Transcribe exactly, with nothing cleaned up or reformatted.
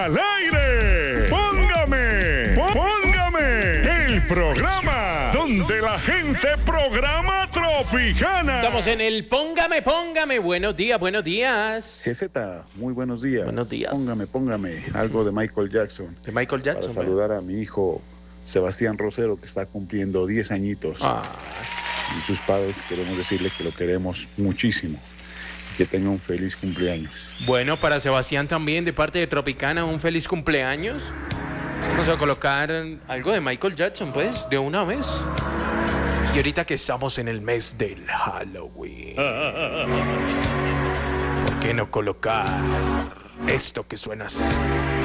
al aire. Póngame, póngame el programa donde la gente programa Tropicana. Estamos en el Póngame, Póngame. Buenos días, buenos días. G Z, muy buenos días. Buenos días. Póngame, póngame algo de Michael Jackson. De Michael Jackson. Para saludar a mi hijo Sebastián Rosero, que está cumpliendo diez añitos. Ah. Y sus padres queremos decirle que lo queremos muchísimo. Que tenga un feliz cumpleaños. Bueno, para Sebastián también, de parte de Tropicana, un feliz cumpleaños. Vamos a colocar algo de Michael Jackson, pues, de una vez. Y ahorita que estamos en el mes del Halloween, ¿por qué no colocar esto que suena así?